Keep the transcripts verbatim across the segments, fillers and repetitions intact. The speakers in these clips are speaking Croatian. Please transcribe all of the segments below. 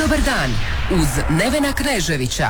dobar dan uz Nevena Kneževića.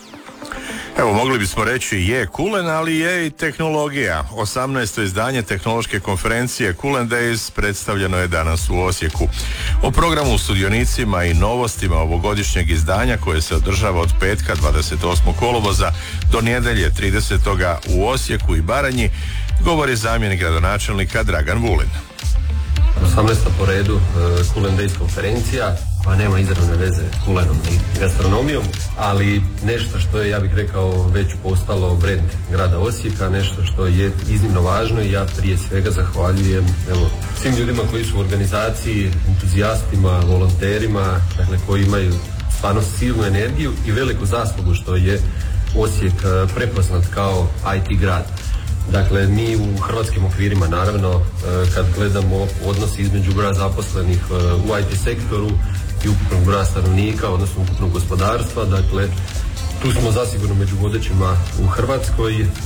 Evo, mogli bismo reći je Kulen, ali je i tehnologija. osamnaesto izdanje tehnološke konferencije Kulen Days predstavljeno je danas u Osijeku. O programu, sudionicima i novostima ovogodišnjeg izdanja koje se održava od petka dvadeset osmog kolovoza do nedjelje tridesetog u Osijeku i Baranji govori zamjenik gradonačelnika Dragan Vulin. osamnaesta po redu uh, Kulen Days konferencija, pa nema izravne veze s kulenom i gastronomijom, ali nešto što je, ja bih rekao, već postalo brend grada Osijeka, nešto što je iznimno važno i ja prije svega zahvaljujem evo, svim ljudima koji su u organizaciji, entuzijastima, volonterima, dakle koji imaju stvarno silnu energiju i veliku zaslugu što je Osijek prepoznat kao I T grad. Dakle, mi u hrvatskim okvirima, naravno, kad gledamo odnos između broja zaposlenih u I T sektoru i ukupnog broja stanovnika, odnosno ukupnog gospodarstva, dakle, tu smo zasigurno među vodećima u Hrvatskoj. E,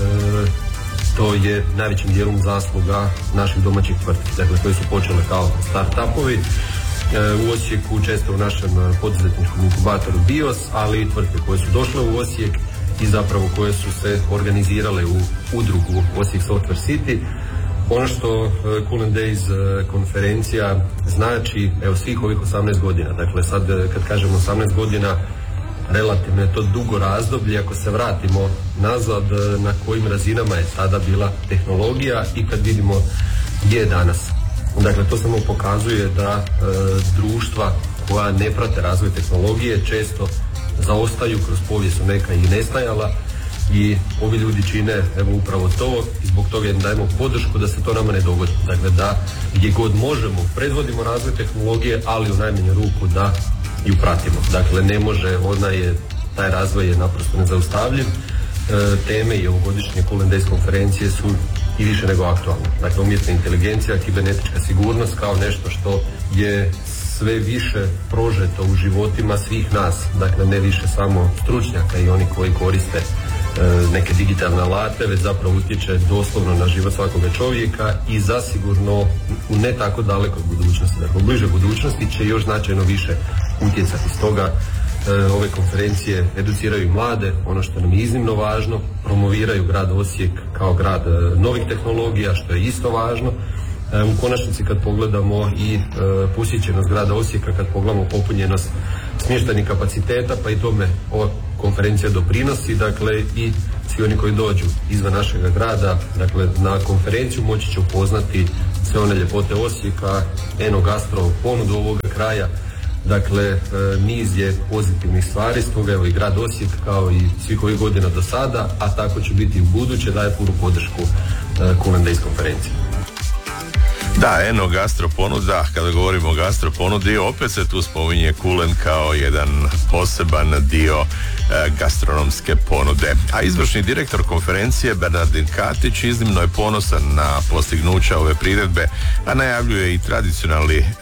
to je najvećim dijelom zasluga naših domaćih tvrtki, dakle, koje su počele kao start-upovi. E, u Osijeku, često u našem poduzetničkom inkubatoru BIOS, ali i tvrtke koje su došle u Osijek i zapravo koje su se organizirale u udrugu Osijek Software City. Ono što uh, Kulen Days uh, konferencija znači, evo, svih ovih osamnaest godina, dakle sad kad kažemo osamnaest godina, relativno je to dugo razdoblje, ako se vratimo nazad uh, na kojim razinama je sada bila tehnologija i kad vidimo gdje je danas. Dakle, to samo pokazuje da uh, društva koja ne prate razvoj tehnologije često zaostaju, kroz povijest su neka i nestajala i ovi ljudi čine evo upravo to i zbog toga im dajemo podršku da se to nama ne dogodi. Dakle, da gdje god možemo predvodimo razvoj tehnologije, ali u najmanju ruku da ju pratimo. Dakle, ne može, ona je, taj razvoj je naprosto nezaustavljiv. E, teme i ovogodišnje Kulen Days konferencije su i više nego aktualne. Dakle, umjetna inteligencija, kibernetička sigurnost kao nešto što je sve više prožeto u životima svih nas, dakle ne više samo stručnjaka i oni koji koriste e, neke digitalne alate, već zapravo utječe doslovno na život svakoga čovjeka i zasigurno u ne tako dalekoj budućnosti, dakle u bližoj budućnosti će još značajno više utjecati. Stoga e, ove konferencije educiraju mlade, ono što nam je iznimno važno, promoviraju grad Osijek kao grad e, novih tehnologija, što je isto važno. U konačnici kad pogledamo i e, posjećenost grada Osijeka, kad pogledamo popunjenost smještajnih kapaciteta, pa i tome ova konferencija doprinosi, dakle i svi oni koji dođu izvan našega grada, dakle na konferenciju moći će upoznati sve one ljepote Osijeka, eno gastro ponudu ovoga kraja, dakle e, niz je pozitivnih stvari, stoga evo i grad Osijek kao i svih ovih godina do sada, a tako će biti i u buduće, daje punu podršku e, Kulen Days konferenciji. Da, eno gastro ponuda, kada govorimo o gastro ponudi, opet se tu spominje Kulen kao jedan poseban dio e, gastronomske ponude. A izvršni direktor konferencije Bernardin Katić iznimno je ponosan na postignuća ove priredbe, a najavljuje i tradicionalni e,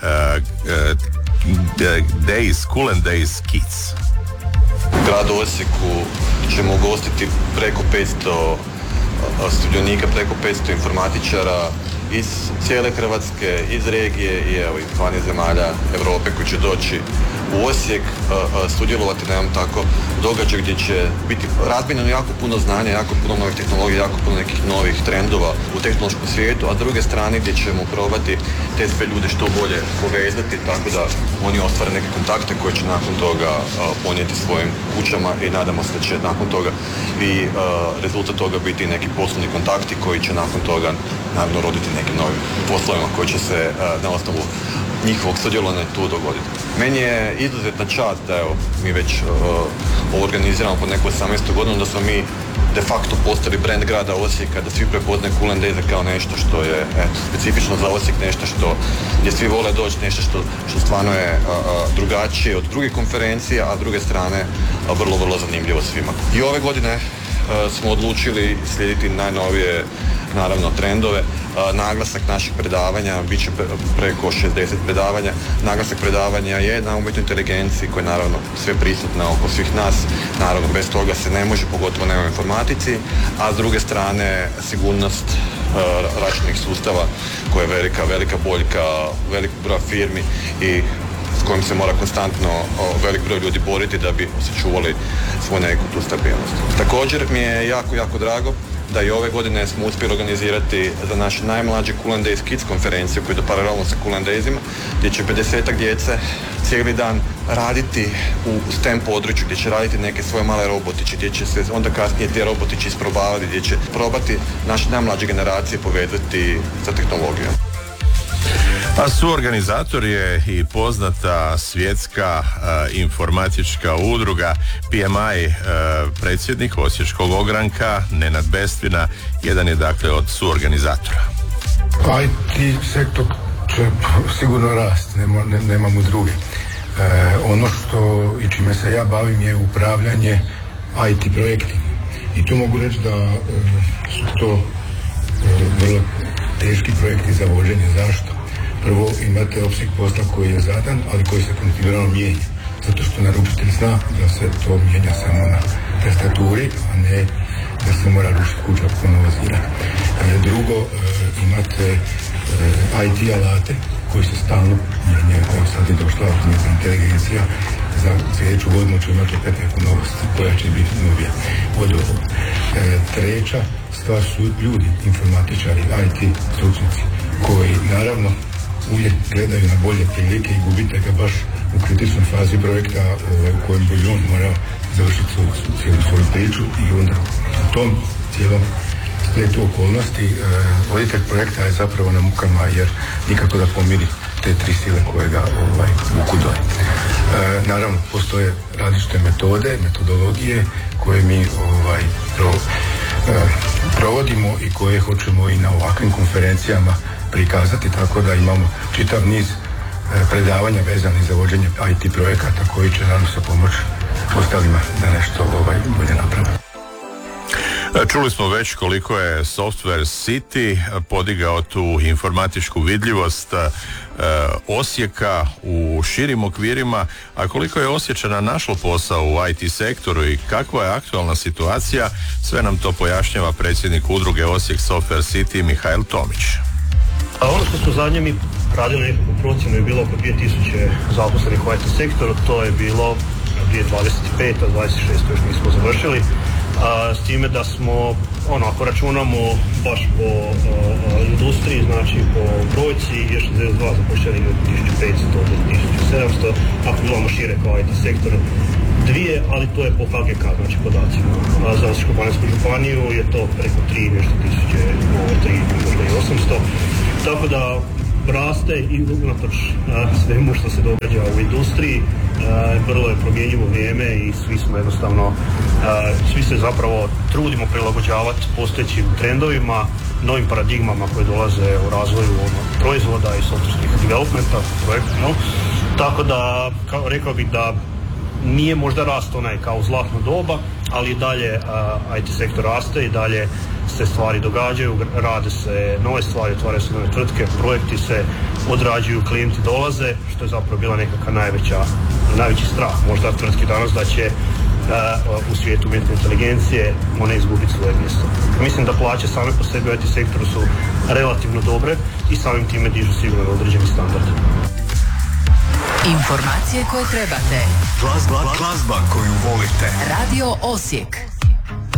e, Days, Kulen Days Kids. U gradu Osijeku ćemo ugostiti preko petsto sudionika, preko petsto informatičara iz cijele Hrvatske, iz regije i evo iz dvanaest zemalja Europe koji će doći u Osijek sudjelovati na jednom tako događaju gdje će biti razmijenjeno jako puno znanja, jako puno novih tehnologija, jako puno nekih novih trendova u tehnološkom svijetu, a s druge strane gdje ćemo probati te sve ljude što bolje povezati tako da oni ostvare neke kontakte koje će nakon toga ponijeti svojim kućama i nadamo se da će nakon toga i rezultat toga biti neki poslovni kontakti koji će nakon toga naravno roditi nekim novim poslovima koji će se na osnovu njihovog sudjelovanja tu dogoditi. Meni je izuzetna čast da evo, mi već uh, ovo organiziramo po neku osamnaestu godinu, da smo mi de facto postali brand grada Osijeka, da svi prepoznaju Kulen Days kao nešto što je eto, specifično za Osijek, nešto što gdje svi vole doći, nešto što, što stvarno je uh, uh, drugačije od drugih konferencija, a s druge strane uh, vrlo, vrlo zanimljivo svima. I ove godine uh, smo odlučili slijediti najnovije naravno trendove. Naglasak naših predavanja bit će preko šezdeset predavanja. Naglasak predavanja je na umjetnoj inteligenciji koja je naravno sve prisutna oko svih nas. Naravno bez toga se ne može, pogotovo ne u informatici, a s druge strane sigurnost računalnih sustava koja je velika, velika boljka, velik broj firmi i s kojim se mora konstantno velik broj ljudi boriti da bi sačuvali svoju neku tu stabilnost. Također mi je jako, jako drago da i ove godine smo uspjeli organizirati za naše najmlađe Cool and Days Kids konferenciju koju je paralelno sa Cool and Daysima, gdje će pedesetak djece cijeli dan raditi u STEM području, gdje će raditi neke svoje male robotiće, gdje će se onda kasnije ti robotići isprobavati, gdje će probati naše najmlađe generacije povezati sa tehnologijom. A suorganizator je i poznata svjetska uh, informatička udruga P M I, uh, predsjednik Osječkog ogranka Nenad Bestvina, jedan je dakle od suorganizatora. I T sektor će sigurno rast, nema, ne, nemamo druge. E, ono što i čime se ja bavim je upravljanje I T projektima. I tu mogu reći da e, su to e, vrlo teški projekti za vođenje. Zašto? Prvo, imate opseg posla koji je zadan, ali koji se kontinuirano mijenja. Zato što naručitelj zna da se to mijenja samo na tastaturi, a ne da se mora rušiti kuća ponovo zirati. E, drugo, e, imate e, I T alate koji se stalno mijenjaju. Evo sad je došla umjetna inteligencija, za sljedeću godinu ću imati opet neku novost koja će biti novija od ovog. E, treća stvar su ljudi, informatičari, I T stručnjaci, koji naravno uvijek gledaju na bolje prilike i gubite ga baš u kritičnoj fazi projekta ovaj, u kojem bi on morao završiti svoju, cijelu svoju priču i onda u tom cijelom spletu okolnosti eh, voditelj projekta je zapravo na mukama jer nikako da pomiri te tri sile koje ga ovaj, vuku dole. E, naravno, postoje različite metode, metodologije koje mi ovaj, pro, eh, provodimo i koje hoćemo i na ovakvim konferencijama prikazati, tako da imamo čitav niz predavanja vezanih za vođenje I T projekata koji će nam se pomoći ostalima da nešto ovaj bolje naprave. Čuli smo već koliko je Software City podigao tu informatičku vidljivost e, Osijeka u širim okvirima, a koliko je Osječana našlo posao u I T sektoru i kakva je aktualna situacija, sve nam to pojašnjava predsjednik udruge Osijek Software City Mihael Tomić. A ono što smo zadnje mi radili nekakvu procjenu je bilo oko dvije tisuće zaposlenih u I T sektoru, to je bilo dvije tisuće dvadeset peta, dvadeset šesta još nismo završili, a, s time da smo, ono, ako računamo baš po a, a, industriji, znači po brojci, je šezdeset dva zapošljenih od tisuću petsto do tisuću sedamsto, ako gledamo šire kao I T sektor, dvije, ali to je po H G K, znači podacima. A za Osječko-baranjsku županiju je to preko tri nešto tisuće, tri, možda i osamsto. Tako da raste i unatoč svemu što se događa u industriji, a, vrlo je promjenjivo vrijeme i svi smo jednostavno, a, svi se zapravo trudimo prilagođavati postojećim trendovima, novim paradigmama koje dolaze u razvoju ono, proizvoda i softwareskih developmenta, projekta, no? Tako da, kao, rekao bih da nije možda rast onaj kao zlatno doba, ali i dalje a, I T sektor raste i dalje se stvari događaju, rade se nove stvari, otvaraju se nove tvrtke, projekti se odrađuju, klijenti dolaze, što je zapravo bila nekakva najveća, najveći strah možda tvrtki danas da će a, u svijetu umjetne inteligencije one izgubiti svoje mjesto. Mislim da plaće same po sebi u I T sektoru su relativno dobre i samim time dižu sigurno određeni standard. Informacije koje trebate. Glazba, glazba koju volite. Radio Osijek.